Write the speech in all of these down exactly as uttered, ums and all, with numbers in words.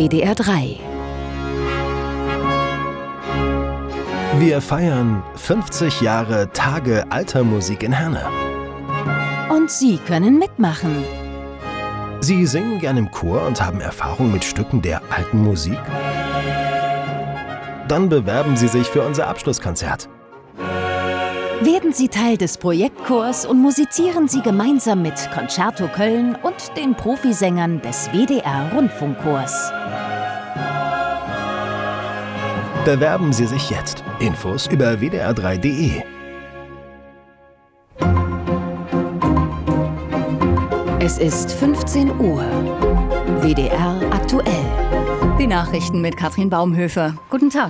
W D R drei. Wir feiern fünfzig Jahre Tage alter Musik in Herne. Und Sie können mitmachen. Sie singen gern im Chor und haben Erfahrung mit Stücken der alten Musik? Dann bewerben Sie sich für unser Abschlusskonzert. Werden Sie Teil des Projektchors und musizieren Sie gemeinsam mit Concerto Köln und den Profisängern des W D R-Rundfunkchors. Bewerben Sie sich jetzt. Infos über w d r drei punkt d e. Es ist fünfzehn Uhr. W D R aktuell. Die Nachrichten mit Katrin Baumhöfer. Guten Tag.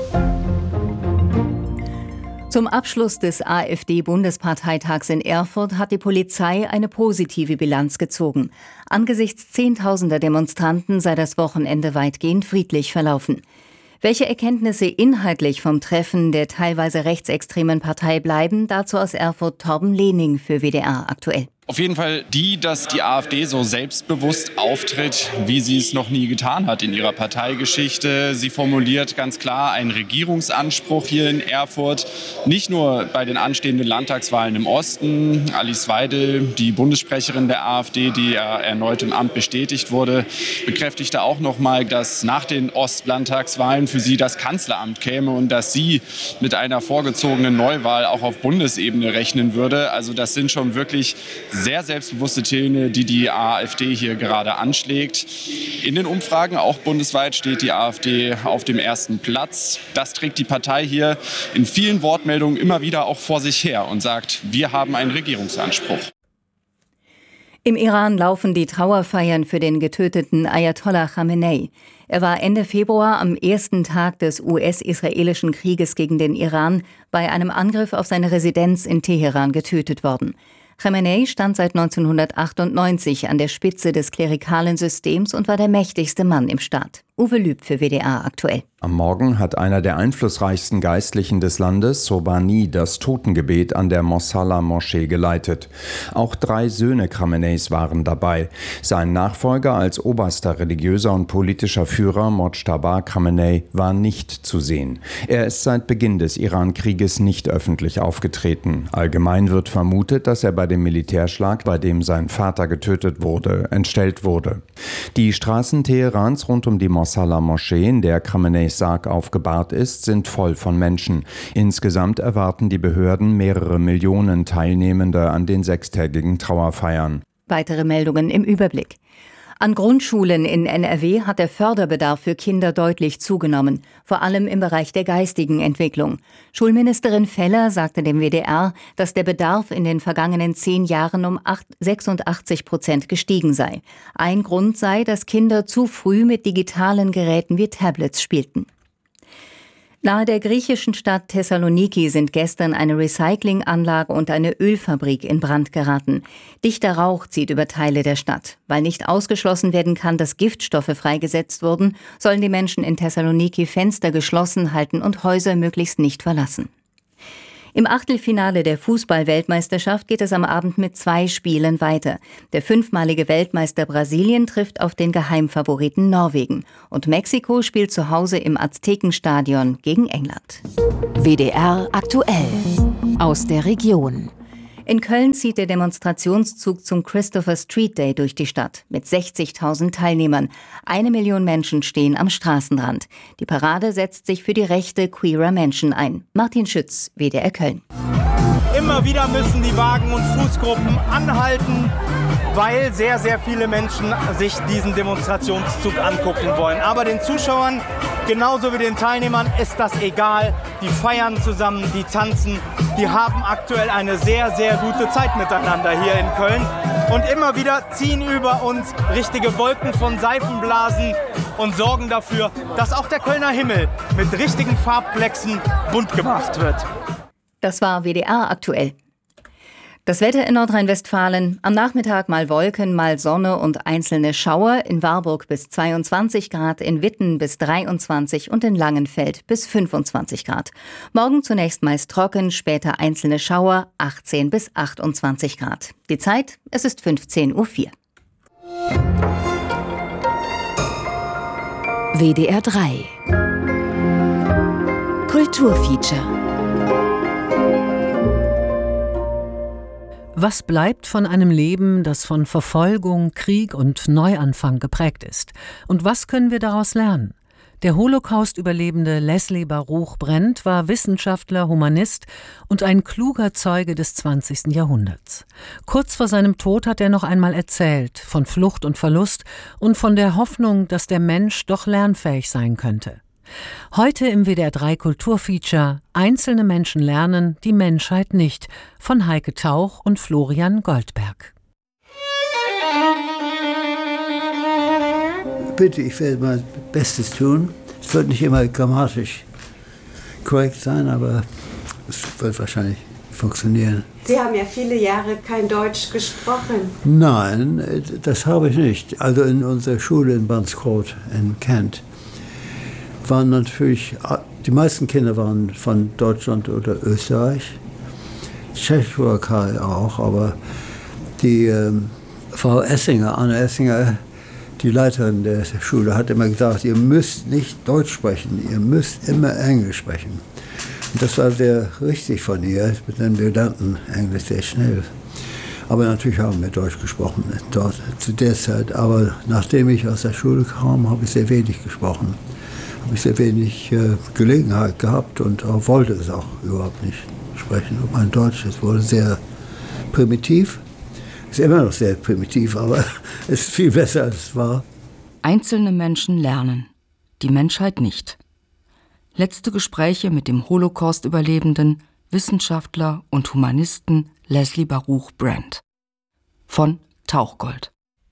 Zum Abschluss des AfD-Bundesparteitags in Erfurt hat die Polizei eine positive Bilanz gezogen. Angesichts zehntausender Demonstranten sei das Wochenende weitgehend friedlich verlaufen. Welche Erkenntnisse inhaltlich vom Treffen der teilweise rechtsextremen Partei bleiben, dazu aus Erfurt Torben Lehning für W D R aktuell. Auf jeden Fall die, dass die AfD so selbstbewusst auftritt, wie sie es noch nie getan hat in ihrer Parteigeschichte. Sie formuliert ganz klar einen Regierungsanspruch hier in Erfurt. Nicht nur bei den anstehenden Landtagswahlen im Osten. Alice Weidel, die Bundessprecherin der AfD, die ja erneut im Amt bestätigt wurde, bekräftigte auch noch mal, dass nach den Ostlandtagswahlen für sie das Kanzleramt käme und dass sie mit einer vorgezogenen Neuwahl auch auf Bundesebene rechnen würde. Also das sind schon wirklich sehr selbstbewusste Töne, die die AfD hier gerade anschlägt. In den Umfragen, auch bundesweit, steht die AfD auf dem ersten Platz. Das trägt die Partei hier in vielen Wortmeldungen immer wieder auch vor sich her und sagt, wir haben einen Regierungsanspruch. Im Iran laufen die Trauerfeiern für den getöteten Ayatollah Khamenei. Er war Ende Februar am ersten Tag des U S-israelischen Krieges gegen den Iran bei einem Angriff auf seine Residenz in Teheran getötet worden. Khamenei stand seit neunzehnhundertachtundneunzig an der Spitze des klerikalen Systems und war der mächtigste Mann im Staat. Uwe Lüb für W D R aktuell. Am Morgen hat einer der einflussreichsten Geistlichen des Landes, Sobhani, das Totengebet an der Mosalla-Moschee geleitet. Auch drei Söhne Khameneis waren dabei. Sein Nachfolger als oberster religiöser und politischer Führer, Mojtaba Khamenei, war nicht zu sehen. Er ist seit Beginn des Iran-Krieges nicht öffentlich aufgetreten. Allgemein wird vermutet, dass er bei dem Militärschlag, bei dem sein Vater getötet wurde, entstellt wurde. Die Straßen Teherans rund um die Mosalla-Moschee, in der Khameneis Sarg aufgebahrt ist, sind voll von Menschen. Insgesamt erwarten die Behörden mehrere Millionen Teilnehmende an den sechstägigen Trauerfeiern. Weitere Meldungen im Überblick. An Grundschulen in N R W hat der Förderbedarf für Kinder deutlich zugenommen, vor allem im Bereich der geistigen Entwicklung. Schulministerin Feller sagte dem W D R, dass der Bedarf in den vergangenen zehn Jahren um sechsundachtzig Prozent gestiegen sei. Ein Grund sei, dass Kinder zu früh mit digitalen Geräten wie Tablets spielten. Nahe der griechischen Stadt Thessaloniki sind gestern eine Recyclinganlage und eine Ölfabrik in Brand geraten. Dichter Rauch zieht über Teile der Stadt. Weil nicht ausgeschlossen werden kann, dass Giftstoffe freigesetzt wurden, sollen die Menschen in Thessaloniki Fenster geschlossen halten und Häuser möglichst nicht verlassen. Im Achtelfinale der Fußball-Weltmeisterschaft geht es am Abend mit zwei Spielen weiter. Der fünfmalige Weltmeister Brasilien trifft auf den Geheimfavoriten Norwegen. Und Mexiko spielt zu Hause im Aztekenstadion gegen England. W D R aktuell. Aus der Region. In Köln zieht der Demonstrationszug zum Christopher Street Day durch die Stadt mit sechzigtausend Teilnehmern. Eine Million Menschen stehen am Straßenrand. Die Parade setzt sich für die Rechte queerer Menschen ein. Martin Schütz, W D R Köln. Immer wieder müssen die Wagen- und Fußgruppen anhalten, weil sehr, sehr viele Menschen sich diesen Demonstrationszug angucken wollen. Aber den Zuschauern, genauso wie den Teilnehmern, ist das egal. Die feiern zusammen, die tanzen, die haben aktuell eine sehr, sehr gute Zeit miteinander hier in Köln. Und immer wieder ziehen über uns richtige Wolken von Seifenblasen und sorgen dafür, dass auch der Kölner Himmel mit richtigen Farbplexigen bunt gemacht wird. Das war W D R aktuell. Das Wetter in Nordrhein-Westfalen: am Nachmittag mal Wolken, mal Sonne und einzelne Schauer, in Warburg bis zweiundzwanzig Grad, in Witten bis dreiundzwanzig und in Langenfeld bis fünfundzwanzig Grad. Morgen zunächst meist trocken, später einzelne Schauer, achtzehn bis achtundzwanzig Grad. Die Zeit, es ist fünfzehn Uhr vier. W D R drei Kulturfeature. Was bleibt von einem Leben, das von Verfolgung, Krieg und Neuanfang geprägt ist? Und was können wir daraus lernen? Der Holocaust-Überlebende Leslie Baruch Brent war Wissenschaftler, Humanist und ein kluger Zeuge des zwanzigsten Jahrhunderts. Kurz vor seinem Tod hat er noch einmal erzählt von Flucht und Verlust und von der Hoffnung, dass der Mensch doch lernfähig sein könnte. Heute im W D R drei Kulturfeature Einzelne Menschen lernen, die Menschheit nicht von Heike Tauch und Florian Goldberg. Bitte, ich werde mein Bestes tun. Es wird nicht immer grammatisch korrekt sein, aber es wird wahrscheinlich funktionieren. Sie haben ja viele Jahre kein Deutsch gesprochen. Nein, das habe ich nicht. Also in unserer Schule in Banskroth in Kent waren natürlich, die meisten Kinder waren von Deutschland oder Österreich, Tschechoslowakei auch, aber die ähm, Frau Essinger, Anne Essinger, die Leiterin der Schule, hat immer gesagt, ihr müsst nicht Deutsch sprechen, ihr müsst immer Englisch sprechen. Und das war sehr richtig von ihr, denn wir lernten Englisch sehr schnell. Aber natürlich haben wir Deutsch gesprochen dort zu der Zeit. Aber nachdem ich aus der Schule kam, habe ich sehr wenig gesprochen. Habe ich sehr wenig äh, Gelegenheit gehabt und auch wollte es auch überhaupt nicht sprechen. Und mein Deutsch, es wurde sehr primitiv. Ist immer noch sehr primitiv, aber es ist viel besser, als es war. Einzelne Menschen lernen, die Menschheit nicht. Letzte Gespräche mit dem Holocaust-Überlebenden, Wissenschaftler und Humanisten Leslie Baruch Brent. Von Tauchgold.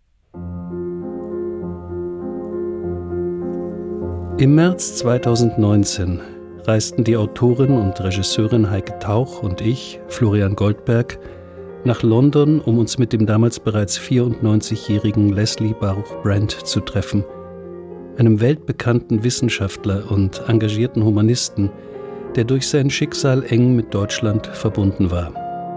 Im März zweitausendneunzehn reisten die Autorin und Regisseurin Heike Tauch und ich, Florian Goldberg, nach London, um uns mit dem damals bereits vierundneunzigjährigen Leslie Baruch Brent zu treffen, einem weltbekannten Wissenschaftler und engagierten Humanisten, der durch sein Schicksal eng mit Deutschland verbunden war.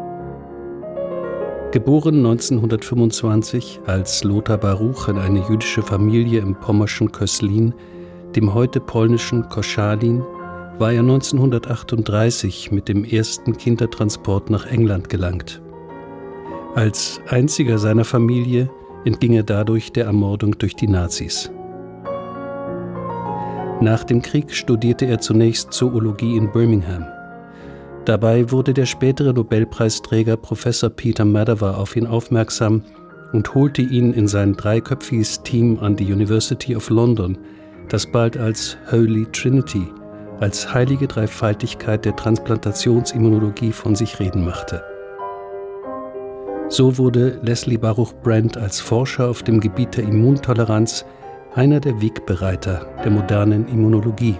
Geboren neunzehnhundertfünfundzwanzig als Lothar Baruch in eine jüdische Familie im pommerschen Köslin, dem heute polnischen Koszalin, war er neunzehnhundertachtunddreißig mit dem ersten Kindertransport nach England gelangt. Als einziger seiner Familie entging er dadurch der Ermordung durch die Nazis. Nach dem Krieg studierte er zunächst Zoologie in Birmingham. Dabei wurde der spätere Nobelpreisträger Professor Peter Madower auf ihn aufmerksam und holte ihn in sein dreiköpfiges Team an die University of London, das bald als Holy Trinity, als heilige Dreifaltigkeit der Transplantationsimmunologie von sich reden machte. So wurde Leslie Baruch Brent als Forscher auf dem Gebiet der Immuntoleranz einer der Wegbereiter der modernen Immunologie.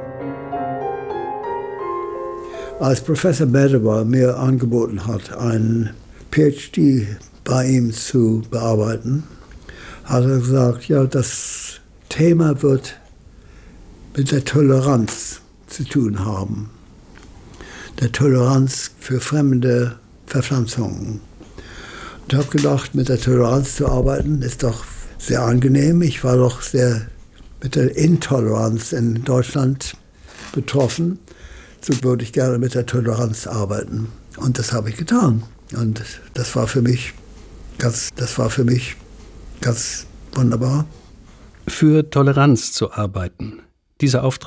Als Professor Madower mir angeboten hat, einen PhD bei ihm zu bearbeiten, hat er gesagt, ja, das Thema wird mit der Toleranz zu tun haben. Der Toleranz für fremde Verpflanzungen. Und ich habe gedacht, mit der Toleranz zu arbeiten ist doch sehr angenehm. Ich war doch sehr mit der Intoleranz in Deutschland betroffen. So würde ich gerne mit der Toleranz arbeiten. Und das habe ich getan. Und das war für mich ganz, das war für mich ganz wunderbar. Für Toleranz zu arbeiten. Dieser Auftrag